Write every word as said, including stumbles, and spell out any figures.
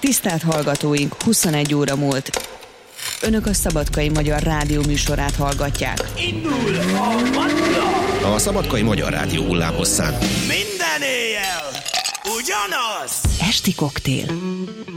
Tisztelt hallgatóink, huszonegy óra múlt. Önök a Szabadkai Magyar Rádió műsorát hallgatják. Indul a madla! A Szabadkai Magyar Rádió hullámhosszán Minden éjjel ugyanaz! Esti koktél.